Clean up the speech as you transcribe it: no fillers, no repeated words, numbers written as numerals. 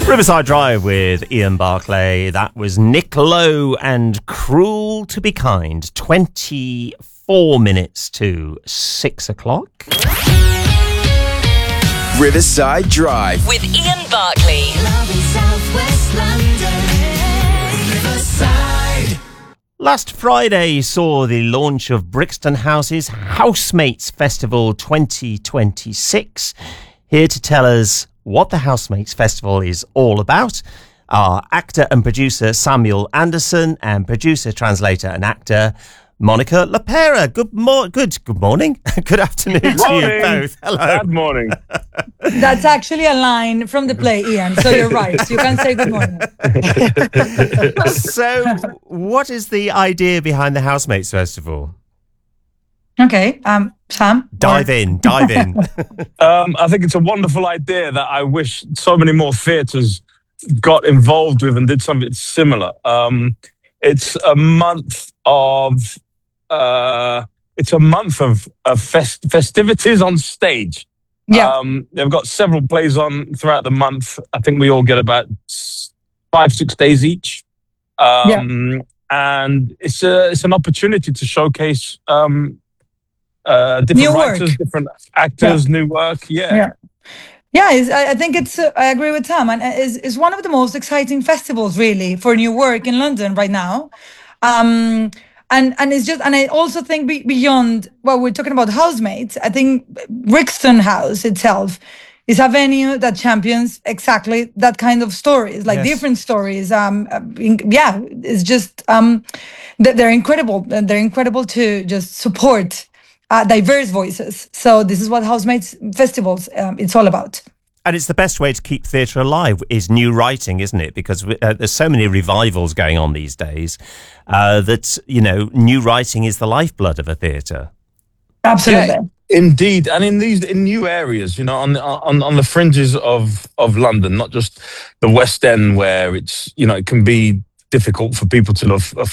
Riverside Drive with Ian Barclay. That was Nick Lowe and Cruel to Be Kind. 24 minutes to 6 o'clock. Riverside Drive with Ian Barclay. Southwest London, Riverside. Last Friday saw the launch of Brixton House's Housemates Festival 2026. Here to tell us what the Housemates Festival is all about are actor and producer Samuel Anderson and producer, translator and actor Monica LaPera. Good morning. Good afternoon to you both. Hello. Good morning. That's actually a line from the play, Ian, so you're right. You can say good morning. So, what is the idea behind the Housemates Festival? Okay, Sam? Dive in. I think it's a wonderful idea that I wish so many more theatres got involved with and did something similar. It's a month of festivities on stage. Yeah. They've got several plays on throughout the month. I think we all get about 5-6 days each. And it's an opportunity to showcase different new writers, work. different actors, new work. Yeah, I think it's. I agree with Tom, and it's one of the most exciting festivals, really, for new work in London right now. And it's just, and I also think beyond what we're talking about, Housemates, I think Brixton House itself is a venue that champions exactly that kind of stories, like different stories. It's just they're incredible. They're incredible to just support diverse voices. So this is what Housemates Festivals it's all about. And it's the best way to keep theatre alive is new writing, isn't it? Because there's so many revivals going on these days that, new writing is the lifeblood of a theatre. Absolutely. Yeah, indeed. And in new areas, on the fringes of London, not just the West End where it's, it can be difficult for people to